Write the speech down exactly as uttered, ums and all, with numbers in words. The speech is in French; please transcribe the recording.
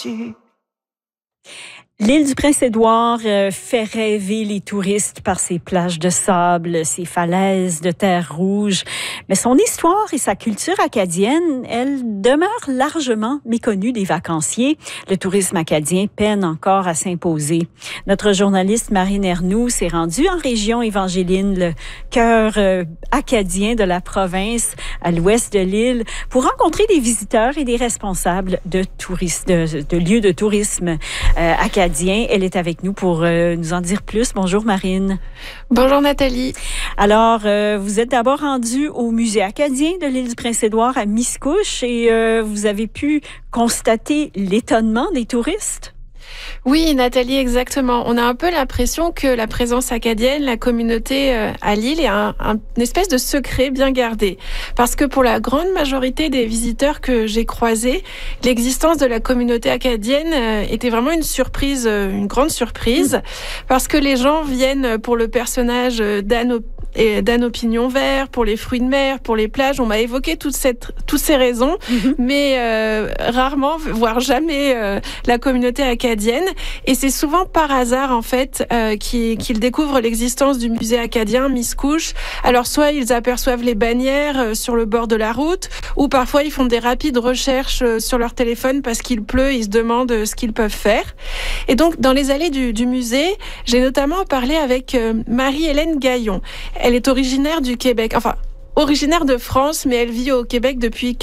L'île du Prince-Édouard euh, fait rêver les touristes par ses plages de sable, ses falaises de terre rouge. Mais son histoire et sa culture acadienne, elles demeurent largement méconnues des vacanciers. Le tourisme acadien peine encore à s'imposer. Notre journaliste Marine Ernoult s'est rendue en région Évangeline, le cœur euh, acadien de la province à l'ouest de l'île, pour rencontrer des visiteurs et des responsables de, touristes, de, de lieux de tourisme euh, acadiens. Elle est avec nous pour euh, nous en dire plus. Bonjour Marine. Bonjour Nathalie. Alors, euh, vous êtes d'abord rendue au musée acadien de l'île du Prince-Édouard à Miscouche et euh, vous avez pu constater l'étonnement des touristes? Oui, Nathalie, exactement. On a un peu l'impression que la présence acadienne, la communauté euh, à l'île est un, un, une espèce de secret bien gardé. Parce que pour la grande majorité des visiteurs que j'ai croisés, l'existence de la communauté acadienne euh, était vraiment une surprise, euh, une grande surprise. Mmh. Parce que les gens viennent pour le personnage d'Anne et d'Anne au pignon vert, pour les fruits de mer, pour les plages. On m'a évoqué toute cette, toutes ces raisons, mmh. mais euh, rarement, voire jamais, euh, la communauté acadienne. Et c'est souvent par hasard, en fait, euh, qu'ils, qu'ils découvrent l'existence du musée acadien Miscouche. Alors, soit ils aperçoivent les bannières euh, sur le bord de la route, ou parfois ils font des rapides recherches euh, sur leur téléphone parce qu'il pleut, ils se demandent euh, ce qu'ils peuvent faire. Et donc, dans les allées du, du musée, j'ai notamment parlé avec euh, Marie-Hélène Gaillon. Elle est originaire du Québec, enfin, originaire de France, mais elle vit au Québec depuis